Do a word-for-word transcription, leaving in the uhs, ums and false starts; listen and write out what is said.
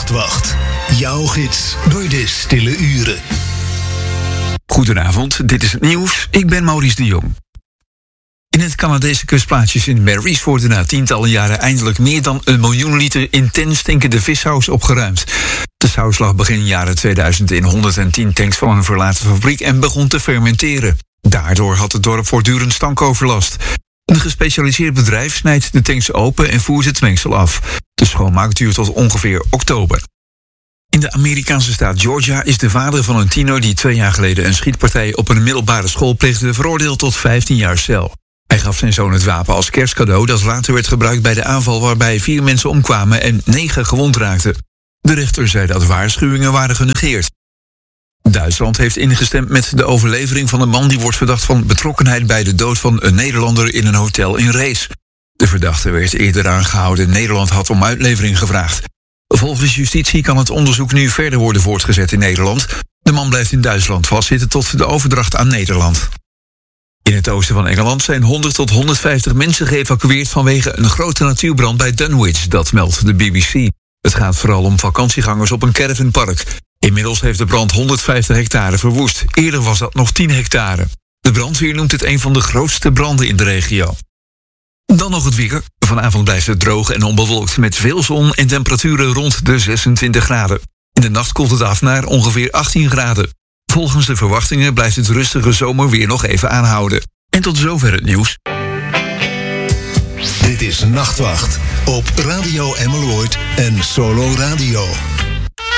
Nachtwacht. Jouw gids door de stille uren. Goedenavond, dit is het nieuws. Ik ben Maurice de Jong. In het Canadese kustplaatsje Saint Mary's worden na tientallen jaren eindelijk meer dan een miljoen liter intens stinkende vissaus opgeruimd. De saus lag begin jaren tweeduizend in honderdtien tanks van een verlaten fabriek en begon te fermenteren. Daardoor had het dorp voortdurend stankoverlast. Een gespecialiseerd bedrijf snijdt de tanks open en voert het mengsel af. De schoonmaak duurt tot ongeveer oktober. In de Amerikaanse staat Georgia is de vader van een tiener die twee jaar geleden een schietpartij op een middelbare school pleegde veroordeeld tot vijftien jaar cel. Hij gaf zijn zoon het wapen als kerstcadeau dat later werd gebruikt bij de aanval waarbij vier mensen omkwamen en negen gewond raakten. De rechter zei dat waarschuwingen waren genegeerd. Duitsland heeft ingestemd met de overlevering van een man die wordt verdacht van betrokkenheid bij de dood van een Nederlander in een hotel in Rees. De verdachte werd eerder aangehouden. Nederland had om uitlevering gevraagd. Volgens justitie kan het onderzoek nu verder worden voortgezet in Nederland. De man blijft in Duitsland vastzitten tot de overdracht aan Nederland. In het oosten van Engeland zijn honderd tot honderdvijftig mensen geëvacueerd vanwege een grote natuurbrand bij Dunwich, dat meldt de B B C. Het gaat vooral om vakantiegangers op een caravanpark. Inmiddels heeft de brand honderdvijftig hectare verwoest. Eerder was dat nog tien hectare. De brandweer noemt het een van de grootste branden in de regio. Dan nog het weer. Vanavond blijft het droog en onbewolkt met veel zon en temperaturen rond de zesentwintig graden. In de nacht koelt het af naar ongeveer achttien graden. Volgens de verwachtingen blijft het rustige zomerweer nog even aanhouden. En tot zover het nieuws. Dit is Nachtwacht op Radio Emmeloord en Solo Radio.